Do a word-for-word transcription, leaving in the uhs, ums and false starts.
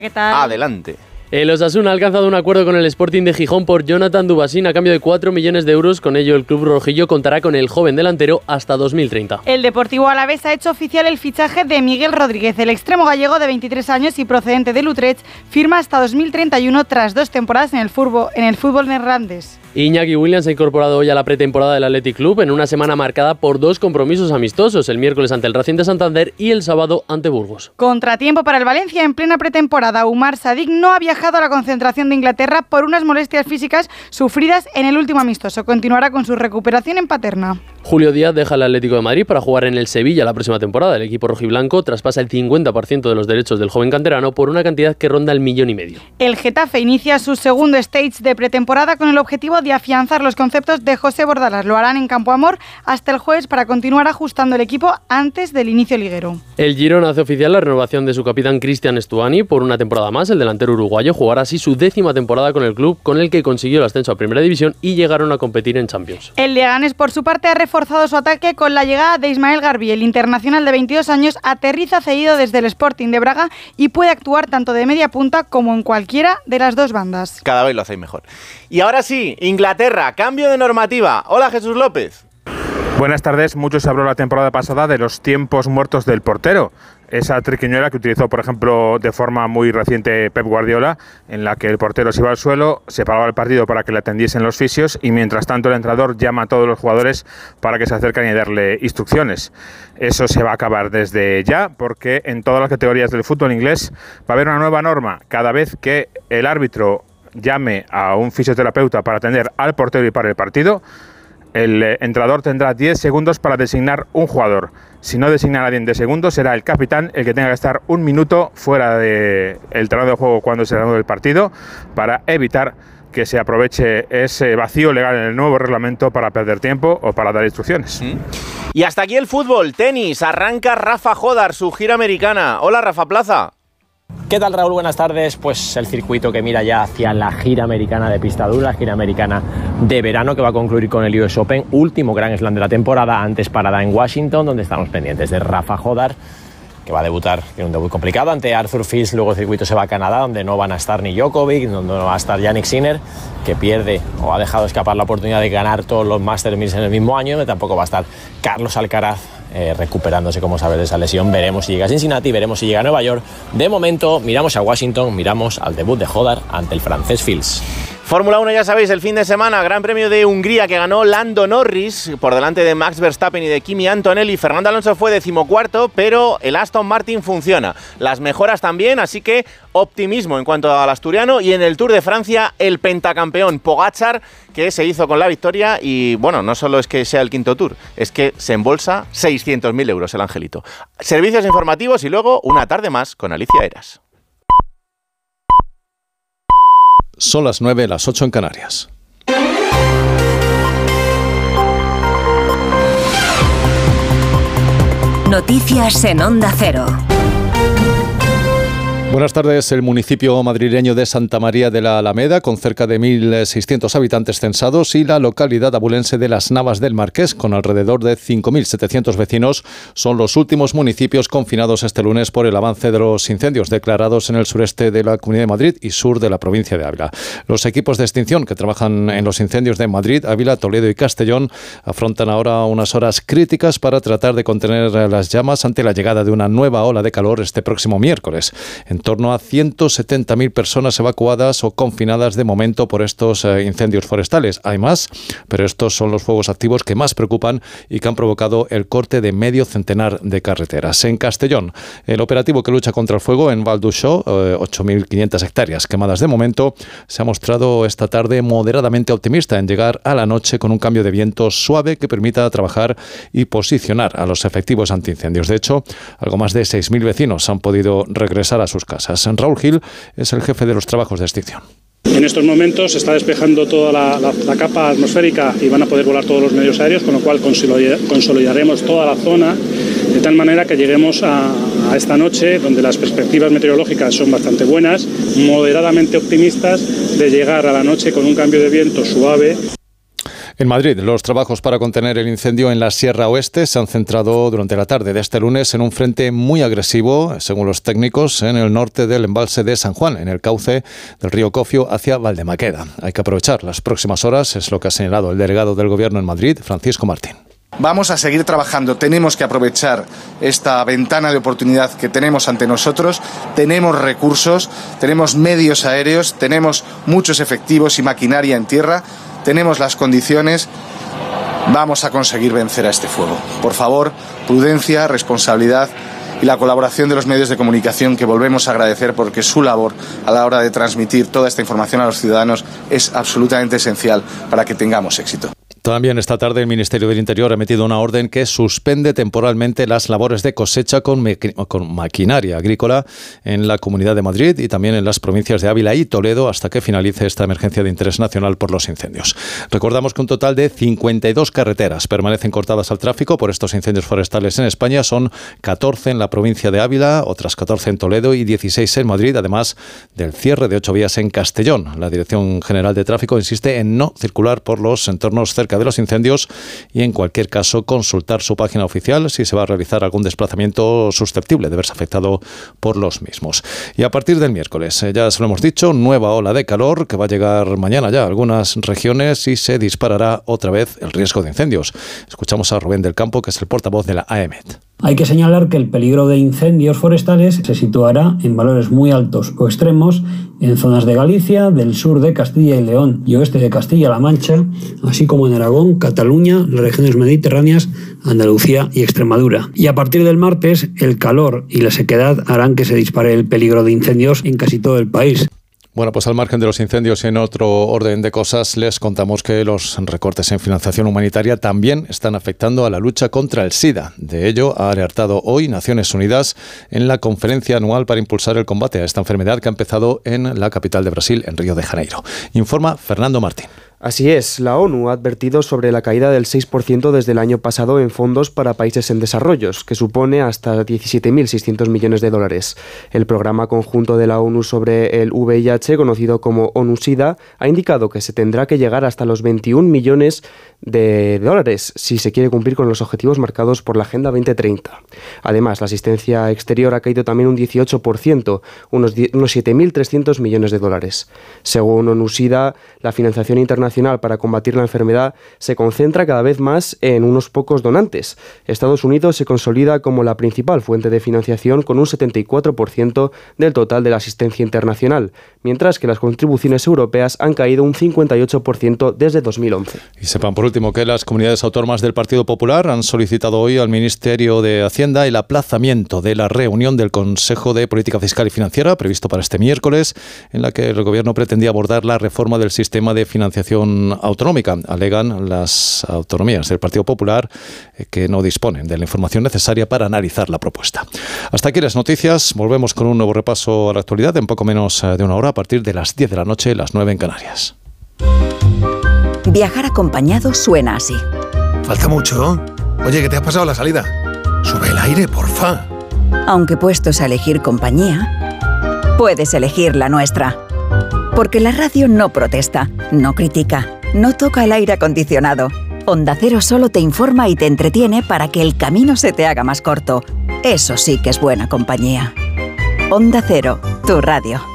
¿Qué tal? Adelante. El Osasuna ha alcanzado un acuerdo con el Sporting de Gijón por Jonathan Dubasín a cambio de cuatro millones de euros. Con ello, el club rojillo contará con el joven delantero hasta dos mil treinta. El Deportivo Alavés ha hecho oficial el fichaje de Miguel Rodríguez. El extremo gallego de veintitrés años y procedente del Utrecht firma hasta dos mil treinta y uno tras dos temporadas en el fútbol, en el fútbol neerlandés. Iñaki Williams ha incorporado hoy a la pretemporada del Athletic Club en una semana marcada por dos compromisos amistosos, el miércoles ante el Racing de Santander y el sábado ante Burgos. Contratiempo para el Valencia en plena pretemporada. Umar Sadik no ha viajado a la concentración de Inglaterra por unas molestias físicas sufridas en el último amistoso. Continuará con su recuperación en Paterna. Julio Díaz deja el Atlético de Madrid para jugar en el Sevilla la próxima temporada. El equipo rojiblanco traspasa el cincuenta por ciento de los derechos del joven canterano por una cantidad que ronda el millón y medio. El Getafe inicia su segundo stage de pretemporada con el objetivo de afianzar los conceptos de José Bordalas. Lo harán en Campo Amor hasta el jueves para continuar ajustando el equipo antes del inicio liguero. El Girona hace oficial la renovación de su capitán Cristian Stuani por una temporada más. El delantero uruguayo jugará así su décima temporada con el club, con el que consiguió el ascenso a Primera División y llegaron a competir en Champions. El Leganés, por su parte, ha reforzado su ataque con la llegada de Ismael Garbi. El internacional de veintidós años aterriza cedido desde el Sporting de Braga y puede actuar tanto de media punta como en cualquiera de las dos bandas. Cada vez lo hacéis mejor. Y ahora sí, Inglaterra, cambio de normativa. Hola, Jesús López. Buenas tardes. Mucho se habló la temporada pasada de los tiempos muertos del portero. Esa triquiñuela que utilizó, por ejemplo, de forma muy reciente Pep Guardiola, en la que el portero se iba al suelo, se paraba el partido para que le atendiesen los fisios y mientras tanto el entrenador llama a todos los jugadores para que se acerquen y darle instrucciones. Eso se va a acabar desde ya, porque en todas las categorías del fútbol inglés va a haber una nueva norma. Cada vez que el árbitro llame a un fisioterapeuta para atender al portero y para el partido, el entrenador tendrá diez segundos para designar un jugador. Si no designa a nadie en diez segundos, será el capitán el que tenga que estar un minuto fuera del terreno de juego cuando se reanude el partido para evitar que se aproveche ese vacío legal en el nuevo reglamento para perder tiempo o para dar instrucciones. ¿Mm? Y hasta aquí el fútbol, tenis. Arranca Rafa Jodar, su gira americana. Hola, Rafa Plaza. ¿Qué tal, Raúl? Buenas tardes. Pues el circuito que mira ya hacia la gira americana de pista dura, la gira americana de verano que va a concluir con el U S Open, último Grand Slam de la temporada, antes parada en Washington, donde estamos pendientes de Rafa Jodar, que va a debutar, tiene un debut complicado ante Arthur Fils. Luego el circuito se va a Canadá, donde no van a estar ni Djokovic, donde no va a estar Jannik Sinner, que pierde o ha dejado escapar la oportunidad de ganar todos los Masters mil en el mismo año, donde tampoco va a estar Carlos Alcaraz, eh, recuperándose, como sabes, de esa lesión. Veremos si llega a Cincinnati, veremos si llega a Nueva York. De momento, miramos a Washington, miramos al debut de Jodar ante el francés Fils. Fórmula uno, ya sabéis, el fin de semana, Gran Premio de Hungría que ganó Lando Norris por delante de Max Verstappen y de Kimi Antonelli. Fernando Alonso fue decimocuarto, pero el Aston Martin funciona. Las mejoras también, así que optimismo en cuanto al asturiano. Y en el Tour de Francia, el pentacampeón Pogačar, que se hizo con la victoria. Y bueno, no solo es que sea el quinto Tour, es que se embolsa seiscientos mil euros el angelito. Servicios informativos y luego una tarde más con Alicia Eras. Son las nueve, las ocho en Canarias. Noticias en Onda Cero. Buenas tardes. El municipio madrileño de Santa María de la Alameda, con cerca de mil seiscientos habitantes censados, y la localidad abulense de Las Navas del Marqués, con alrededor de cinco mil setecientos vecinos, son los últimos municipios confinados este lunes por el avance de los incendios declarados en el sureste de la Comunidad de Madrid y sur de la provincia de Ávila. Los equipos de extinción que trabajan en los incendios de Madrid, Ávila, Toledo y Castellón afrontan ahora unas horas críticas para tratar de contener las llamas ante la llegada de una nueva ola de calor este próximo miércoles. En torno a ciento setenta mil personas evacuadas o confinadas de momento por estos eh, incendios forestales. Hay más, pero estos son los fuegos activos que más preocupan y que han provocado el corte de medio centenar de carreteras. En Castellón, el operativo que lucha contra el fuego en Val d'Uixó, eh, ocho mil quinientas hectáreas quemadas de momento, se ha mostrado esta tarde moderadamente optimista en llegar a la noche con un cambio de viento suave que permita trabajar y posicionar a los efectivos antiincendios. De hecho, algo más de seis mil vecinos han podido regresar a sus casas. Raúl Gil es el jefe de los trabajos de extinción. En estos momentos se está despejando toda la, la, la capa atmosférica y van a poder volar todos los medios aéreos, con lo cual consolidaremos toda la zona de tal manera que lleguemos a, a esta noche, donde las perspectivas meteorológicas son bastante buenas, moderadamente optimistas, de llegar a la noche con un cambio de viento suave. En Madrid, los trabajos para contener el incendio en la Sierra Oeste se han centrado durante la tarde de este lunes en un frente muy agresivo, según los técnicos, en el norte del embalse de San Juan, en el cauce del río Cofio hacia Valdemaqueda. Hay que aprovechar las próximas horas, es lo que ha señalado el delegado del Gobierno en Madrid, Francisco Martín. Vamos a seguir trabajando, tenemos que aprovechar esta ventana de oportunidad que tenemos ante nosotros, tenemos recursos, tenemos medios aéreos, tenemos muchos efectivos y maquinaria en tierra, tenemos las condiciones, vamos a conseguir vencer a este fuego. Por favor, prudencia, responsabilidad y la colaboración de los medios de comunicación, que volvemos a agradecer porque su labor a la hora de transmitir toda esta información a los ciudadanos es absolutamente esencial para que tengamos éxito. También esta tarde el Ministerio del Interior ha emitido una orden que suspende temporalmente las labores de cosecha con, con maquinaria agrícola en la Comunidad de Madrid y también en las provincias de Ávila y Toledo hasta que finalice esta emergencia de interés nacional por los incendios. Recordamos que un total de cincuenta y dos carreteras permanecen cortadas al tráfico por estos incendios forestales en España. Son catorce en la provincia de Ávila, otras catorce en Toledo y dieciséis en Madrid, además del cierre de ocho vías en Castellón. La Dirección General de Tráfico insiste en no circular por los entornos cerca de los incendios y en cualquier caso consultar su página oficial si se va a realizar algún desplazamiento susceptible de verse afectado por los mismos. Y a partir del miércoles, ya se lo hemos dicho, nueva ola de calor que va a llegar mañana ya a algunas regiones y se disparará otra vez el riesgo de incendios. Escuchamos a Rubén del Campo, que es el portavoz de la A E M E T. Hay que señalar que el peligro de incendios forestales se situará en valores muy altos o extremos en zonas de Galicia, del sur de Castilla y León y oeste de Castilla-La Mancha, así como en Aragón, Cataluña, las regiones mediterráneas, Andalucía y Extremadura. Y a partir del martes, el calor y la sequedad harán que se dispare el peligro de incendios en casi todo el país. Bueno, pues al margen de los incendios y en otro orden de cosas, les contamos que los recortes en financiación humanitaria también están afectando a la lucha contra el SIDA. De ello ha alertado hoy Naciones Unidas en la conferencia anual para impulsar el combate a esta enfermedad que ha empezado en la capital de Brasil, en Río de Janeiro. Informa Fernando Martín. Así es, la ONU ha advertido sobre la caída del seis por ciento desde el año pasado en fondos para países en desarrollo, que supone hasta diecisiete mil seiscientos millones de dólares. El programa conjunto de la ONU sobre el V I H, conocido como ONU-SIDA, ha indicado que se tendrá que llegar hasta los veintiún millones de dólares si se quiere cumplir con los objetivos marcados por la Agenda veinte treinta. Además, la asistencia exterior ha caído también un dieciocho por ciento, unos, unos siete mil trescientos millones de dólares. Según ONU-SIDA, la financiación internacional para combatir la enfermedad se concentra cada vez más en unos pocos donantes. Estados Unidos se consolida como la principal fuente de financiación con un setenta y cuatro por ciento del total de la asistencia internacional, mientras que las contribuciones europeas han caído un cincuenta y ocho por ciento desde dos mil once. Y sepan por último que las comunidades autónomas del Partido Popular han solicitado hoy al Ministerio de Hacienda el aplazamiento de la reunión del Consejo de Política Fiscal y Financiera previsto para este miércoles, en la que el Gobierno pretendía abordar la reforma del sistema de financiación autonómica. Alegan las autonomías del Partido Popular eh, que no disponen de la información necesaria para analizar la propuesta. Hasta aquí las noticias. Volvemos con un nuevo repaso a la actualidad en poco menos de una hora a partir de las diez de la noche, las nueve en Canarias. Viajar acompañado suena así. Falta mucho. Oye, ¿qué te has pasado la salida? Sube el aire, porfa. Aunque puestos a elegir compañía, puedes elegir la nuestra. Porque la radio no protesta, no critica, no toca el aire acondicionado. Onda Cero solo te informa y te entretiene para que el camino se te haga más corto. Eso sí que es buena compañía. Onda Cero, tu radio.